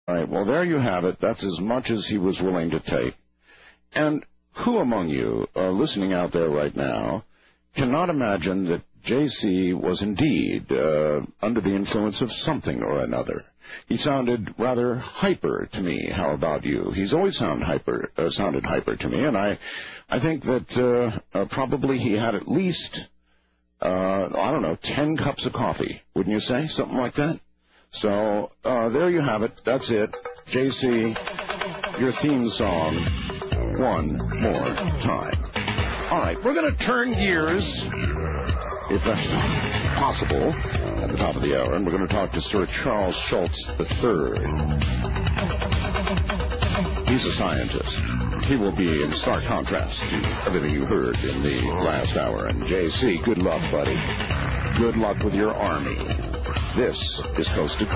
All right, well, there you have it. That's as much as he was willing to take. And who among you listening out there right now cannot imagine that J.C. was indeed under the influence of something or another? He sounded rather hyper to me. How about you? He's always sounded hyper to me, and I think that probably he had at least, 10 cups of coffee, wouldn't you say? Something like that? So there you have it. That's it. J.C., your theme song one more time. All right, we're going to turn gears, if that's possible, at the top of the hour, and we're going to talk to Sir Charles Schultz III. He's a scientist. He will be in stark contrast to everything you heard in the last hour. And J.C., good luck, buddy. Good luck with your army. This is Coast to Coast.